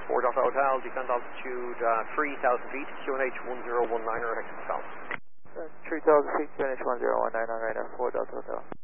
4 Delta Hotel, descend altitude 3,000 feet, QNH 1019 or exit south. 3,000 feet, QNH 1019 on radar 4 Delta Hotel.